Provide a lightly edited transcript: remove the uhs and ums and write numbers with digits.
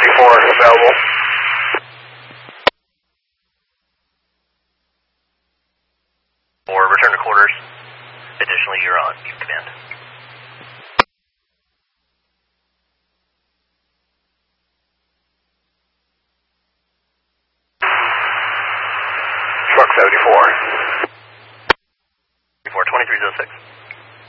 available. Or return to quarters. Additionally, you're on mute command.